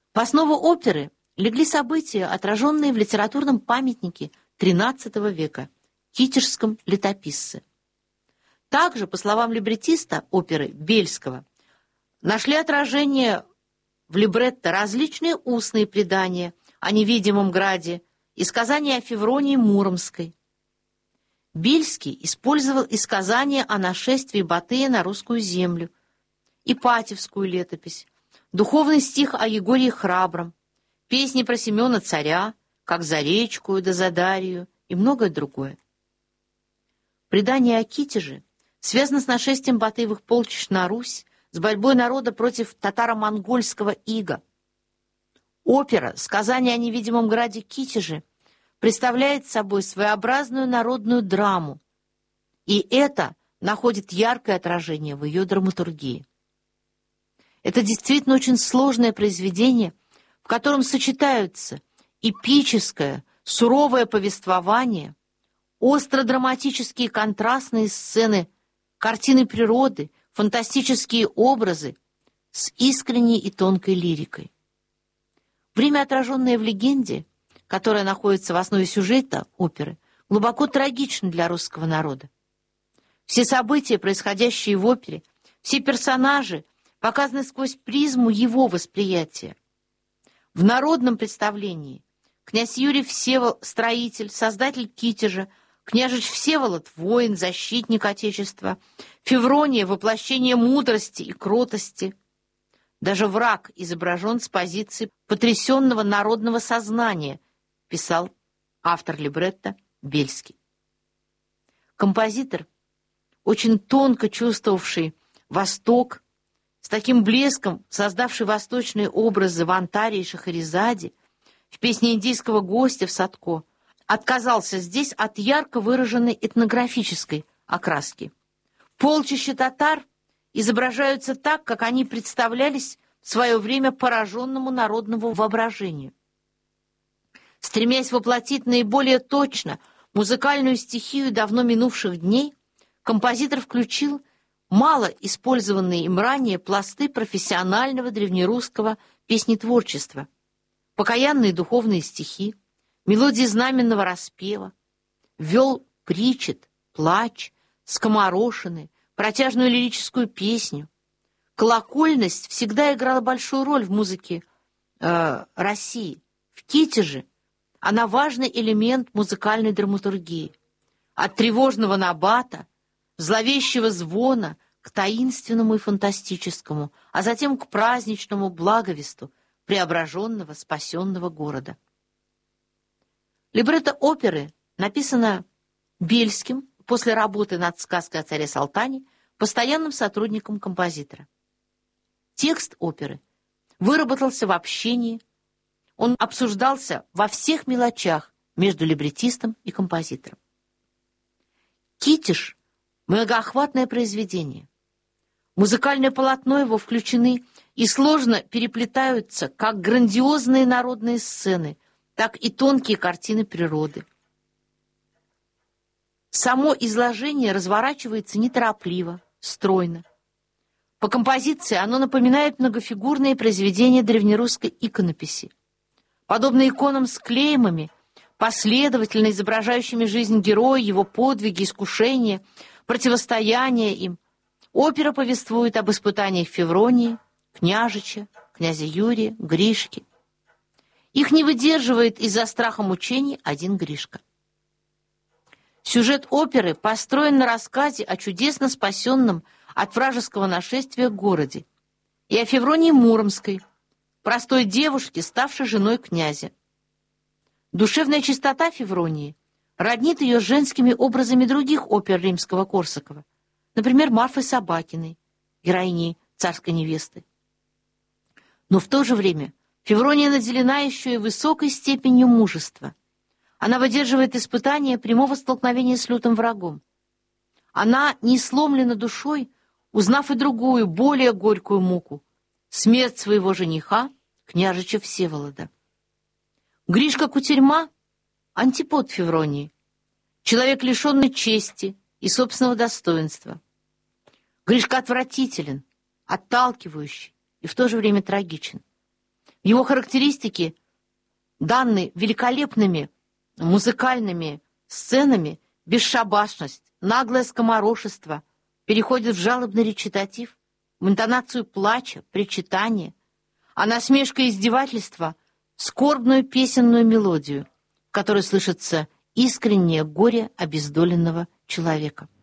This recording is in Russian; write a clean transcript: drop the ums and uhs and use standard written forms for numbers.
В основу оперы легли события, отраженные в литературном памятнике XIII века – Китежском летописце. Также, по словам либретиста оперы Бельского, нашли отражение в либретто различные устные предания о невидимом граде и сказания о Февронии Муромской. Бельский использовал и сказания о нашествии Батыя на русскую землю, Ипатьевскую летопись, духовный стих о Егории Храбром, песни про Семена Царя, как за речку да за Дарью и многое другое. Предание о Китеже связано с нашествием Батыевых полчищ на Русь, с борьбой народа против татаро-монгольского ига. Опера «Сказание о невидимом граде Китеже» представляет собой своеобразную народную драму, и это находит яркое отражение в ее драматургии. Это действительно очень сложное произведение, в котором сочетаются эпическое, суровое повествование, остро-драматические контрастные сцены, картины природы, фантастические образы с искренней и тонкой лирикой. Время, отраженное в легенде, которая находится в основе сюжета оперы, глубоко трагично для русского народа. Все события, происходящие в опере, все персонажи показаны сквозь призму его восприятия. В народном представлении князь Юрий Всеволод – строитель, создатель Китежа, княжич Всеволод – воин, защитник Отечества, Феврония – воплощение мудрости и кротости. Даже враг изображен с позиции потрясенного народного сознания, писал автор либретто Бельский. Композитор, очень тонко чувствовавший Восток, с таким блеском создавший восточные образы в Антаре и Шахерезаде, в песне индийского гостя в Садко, отказался здесь от ярко выраженной этнографической окраски. Полчища татар изображаются так, как они представлялись в свое время пораженному народному воображению. Стремясь воплотить наиболее точно музыкальную стихию давно минувших дней, композитор включил мало использованные им ранее пласты профессионального древнерусского песнетворчества, покаянные духовные стихи, мелодии знаменного распева, ввел причет, плач, скоморошины, протяжную лирическую песню. Колокольность всегда играла большую роль в музыке России. В Китеже она важный элемент музыкальной драматургии. От тревожного набата, зловещего звона к таинственному и фантастическому, а затем к праздничному благовесту преображенного, спасенного города. Либретто оперы написано Бельским после работы над сказкой о царе Салтане, постоянным сотрудником композитора. Текст оперы выработался в общении, он обсуждался во всех мелочах между либретистом и композитором. Китеж – многоохватное произведение. Музыкальное полотно его включены и сложно переплетаются как грандиозные народные сцены, так и тонкие картины природы. Само изложение разворачивается неторопливо, стройно. По композиции оно напоминает многофигурные произведения древнерусской иконописи. Подобно иконам с клеймами, последовательно изображающими жизнь героя, его подвиги, искушения, противостояние им, опера повествует об испытаниях Февронии, княжича, князя Юрия, Гришки. Их не выдерживает из-за страха мучений один Гришка. Сюжет оперы построен на рассказе о чудесно спасенном от вражеского нашествия городе и о Февронии Муромской, простой девушке, ставшей женой князя. Душевная чистота Февронии роднит ее с женскими образами других опер Римского-Корсакова, например, Марфы Собакиной, героини «Царской невесты». Но в то же время Феврония наделена еще и высокой степенью мужества. Она выдерживает испытания прямого столкновения с лютым врагом. Она не сломлена душой, узнав и другую, более горькую муку — смерть своего жениха, княжича Всеволода. Гришка Кутерьма — антипод Февронии, человек, лишенный чести и собственного достоинства. Гришка отвратителен, отталкивающий и в то же время трагичен. Его характеристики, данные великолепными музыкальными сценами, бесшабашность, наглое скоморошество переходят в жалобный речитатив, в интонацию плача, причитания, а насмешка и издевательство — в скорбную песенную мелодию, в которой слышится искреннее горе обездоленного человека.